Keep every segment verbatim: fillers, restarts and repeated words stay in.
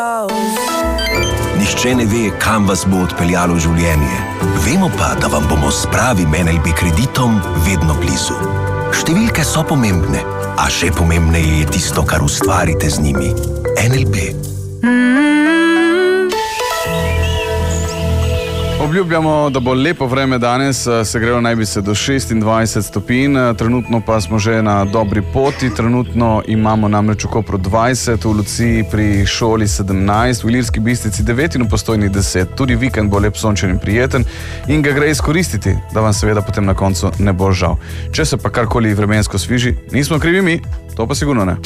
Nihče ne ve, kam vas bo odpeljalo življenje. Vemo pa, da vam bomo s pravim N L B kreditom vedno blizu. Številke so pomembne, a še pomembneje je tisto, kar ustvarite z njimi. N L B. Obljubljamo, da bo lepo vreme danes, segrelo naj bi se do šestindvajset stopinj, trenutno pa smo že na dobri poti, trenutno imamo namreč v Kopru dvajset, v Luciji pri šoli sedemnajst, v Ilirski Bistrici devet in v Postojni deset. Tudi vikend bo lep, sončen in prijeten in ga gre izkoristiti, da vam seveda potem na koncu ne bo žal. Če se pa karkoli vremensko sviži, nismo krivi mi, to pa sigurno ne.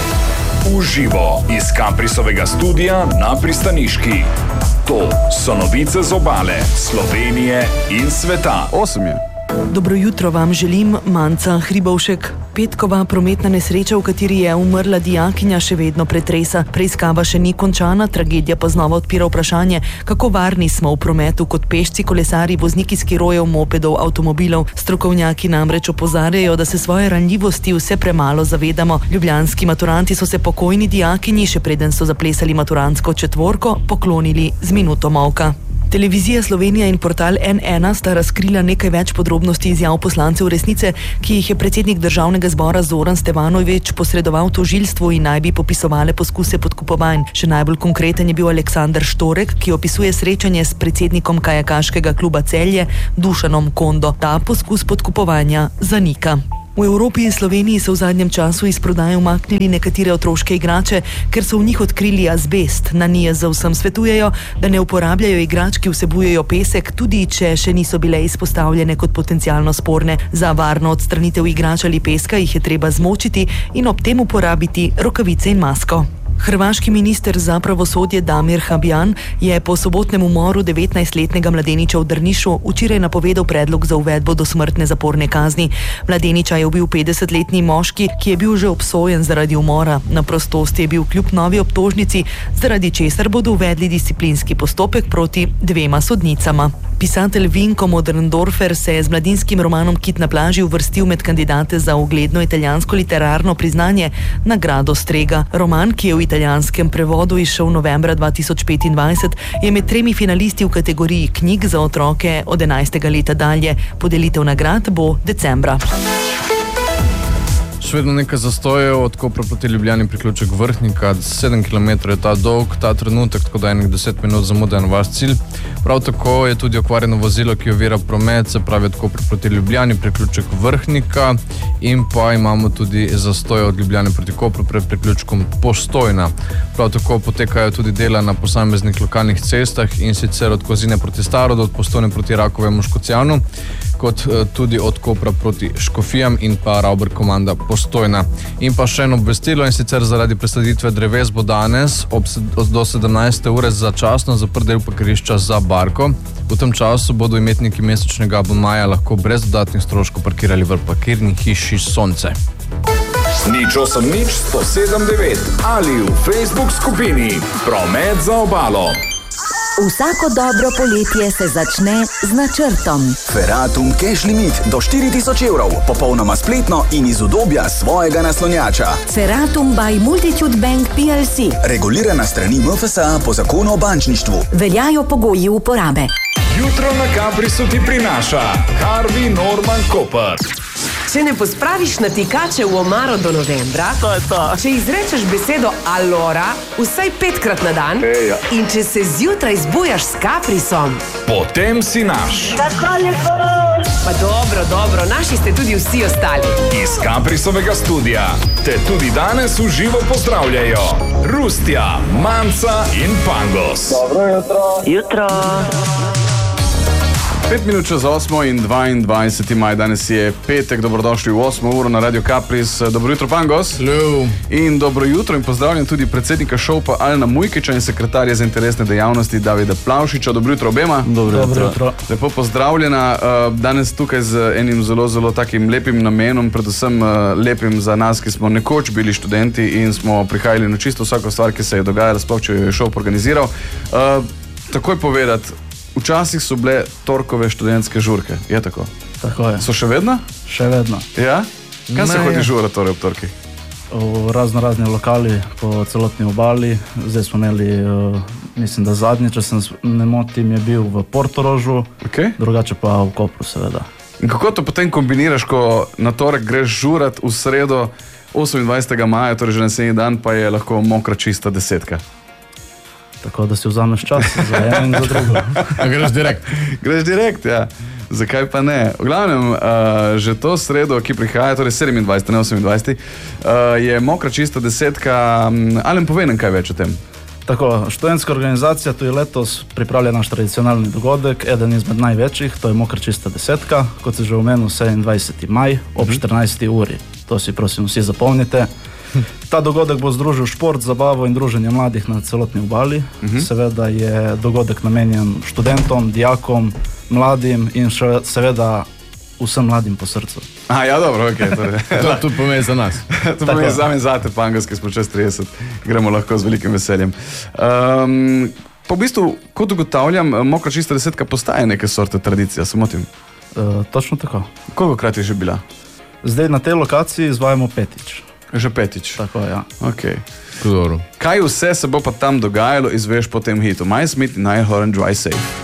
Uživo iz Kaprisovega studia na Pristaniški. To so novice z obale, Slovenije in sveta. Osem je. Dobro jutro vam želim, Manca Hribovšek. Petkova prometna nesreča, v kateri je umrla dijakinja, še vedno pretresa. Preiskava še ni končana, tragedija pa znova odpira vprašanje, kako varni smo v prometu kot pešci, kolesari, vozniki skirojev, mopedov, avtomobilov. Strokovnjaki namreč opozarjajo, da se svoje ranljivosti vse premalo zavedamo. Ljubljanski maturanti so se pokojni dijakinji, še preden so zaplesali maturantsko četvorko, poklonili z minuto molka. Televizija Slovenija in portal N ena sta razkrila nekaj več podrobnosti izjav poslancev Resnice, ki jih je predsednik Državnega zbora Zoran Stevanović posredoval tožilstvu in naj bi popisovale poskuse podkupovanj. Še najbolj konkreten je bil Aleksander Štorek, ki opisuje srečanje s predsednikom kajakaškega kluba Celje Dušanom Kondo. Ta poskus podkupovanja zanika. V Evropi in Sloveniji so v zadnjem času iz prodaje umaknili nekatere otroške igrače, ker so v njih odkrili azbest. Na N I J Z vsem svetujejo, da ne uporabljajo igrač, ki vsebujejo pesek, tudi če še niso bile izpostavljene kot potencialno sporne. Za varno odstranitev igrač ali peska jih je treba zmočiti in ob tem uporabiti rokavice in masko. Hrvaški minister za pravosodje Damir Habjan je po sobotnem umoru devetnajstletnega mladeniča v Drnišu včeraj napovedal predlog za uvedbo dosmrtne zaporne kazni. Mladeniča je ubil petdesetletni moški, ki je bil že obsojen zaradi umora. Na prostosti je bil kljub novi obtožnici, zaradi česar bodo uvedli disciplinski postopek proti dvema sodnicama. Pisatelj Vinko Moderndorfer se je z mladinskim romanom Kit na plaži uvrstil med kandidate za ugledno italijansko literarno priznanje nagrado Strega. Roman, ki je v italijanskem prevodu izšel novembra dva tisoč petindvajset, je med tremi finalisti v kategoriji knjig za otroke od enajstega leta dalje. Podelitev nagrad bo decembra. Še vedno nekaj zastojev, od Kopra proti Ljubljani priključek Vrhnika, sedem kilometrov je ta dolg, ta trenutek, tako da enih deset minut zamuda na vaš cilj. Prav tako je tudi okvarjeno vozilo, ki ovira promet, se pravi od Kopra proti Ljubljani, priključek Vrhnika in pa imamo tudi zastoje od Ljubljane proti Kopru pred priključkom Postojna. Prav tako potekajo tudi dela na posameznih lokalnih cestah in sicer od Kozine proti Starodu, od Postojne proti Rakovemu Škocjanu, kot tudi od Kopra proti Škofijam in pa Rauber komanda Postojna. In pa še eno obvestilo, in sicer zaradi presaditve dreves bo danes ob do sedemnajste ure začasno zaprt del parkirišča za Barko. V tem času bodo imetniki mesečnega abonmaja lahko brez dodatnih stroškov parkirali v parkirni hiši Sonce. Nič osem nič sto sedem devet ali v Facebook skupini Promet za obalo. Vsako dobro poletje se začne z načrtom. Ferratum Cash Limit do štiri tisoč evrov, popolnoma spletno in iz udobja svojega naslonjača. Ferratum by Multitude Bank P L C. Regulirana strani M F S A po zakonu o bančništvu. Veljajo pogoji uporabe. Jutro na Kaprisu ti prinaša Harvey Norman Koper. Če ne pospraviš natikače v omaro do novembra, to je to. Če izrečeš besedo alora vsaj petkrat na dan Ejo. In če se zjutraj zbujaš s Kaprisom, potem si naš. Tako lepo. Pa dobro, dobro, naši ste tudi vsi ostali. Iz Kaprisovega studia te tudi danes v živo pozdravljajo Rustja, Manca in Pangos. Dobro jutro. Jutro. Pet minut čez osmo in dvaindvajseti maj, danes je petek, dobrodošli v osmo uro na Radio Kapris. Dobro jutro, Pangos. Hello. In dobro jutro in pozdravljam tudi predsednika šopa Alna Mujkiča in sekretarja za interesne dejavnosti Davida Plavšiča. Dobro jutro obema. Dobro jutro. Lepo pozdravljena. Danes tukaj z enim zelo, zelo takim lepim namenom, predvsem lepim za nas, ki smo nekoč bili študenti in smo prihajali na čisto vsako stvar, ki se je dogajala, sploh če je šop organiziral. Takoj povedati, včasih so bile torkove študentske žurke, je tako? Tako je. So še vedno? Še vedno. Ja? Kaj se Ne, hodi ja. žura torej ob torkih? v razno razni lokali po celotni obali. Zdaj smo imeli, uh, mislim, da zadnji, če se ne motim, je bil v Portorožu, Okay. drugače pa v Kopru, seveda. In kako to potem kombiniraš, ko na torek greš žurat, v sredo osemindvajsetega maja, torej že naslednji dan, pa je lahko mokra čista desetka? Tako da si vzameš čas za eno in za drugo. Greš direkt. Greš direkt, ja. Zakaj pa ne? V glavnem, uh, že to sredo, ki prihaja, torej sedemindvajseti, ne osemindvajseti, uh, je mokra čista desetka. Ali povej nam kaj več o tem? Tako, študentska organizacija tu je letos pripravlja naš tradicionalni dogodek, eden izmed največjih, to je mokra čista desetka, kot se že omenil, sedemindvajseti maj ob štirinajsti uri. To si prosim vsi zapomnite. Ta dogodek bo združil šport, zabavo in druženje mladih na celotni obali. Uh-huh. Seveda je dogodek namenjen študentom, dijakom, mladim in še seveda vsem mladim po srcu. A, ja, dobro, ok. Torej. To tudi pomeni za nas. To pomeni za me in zate, pa angelski smo čez trideset. Gremo lahko z velikim veseljem. Um, pa v bistvu, kot ugotavljam, mokra čista desetka postaje neke sorte tradicija, se motim? Uh, točno tako. Kolikokrat je že bila? Zdaj na tej lokaciji izvajamo petič. Že petič? Tako, ja. Okay. Dobro. Kaj vse se bo pa tam dogajalo, izveš po tem hitu? My Smith, Nile Horn, Dry Safe.